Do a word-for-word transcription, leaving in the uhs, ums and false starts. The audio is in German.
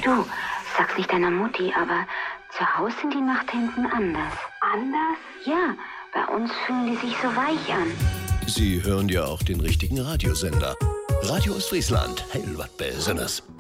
Du, sag's nicht deiner Mutti, aber zu Hause sind die Nachthemden anders. Anders? Ja, bei uns fühlen die sich so weich an. Sie hören ja auch den richtigen Radiosender. Radio Ostfriesland, heil wat Besonderes.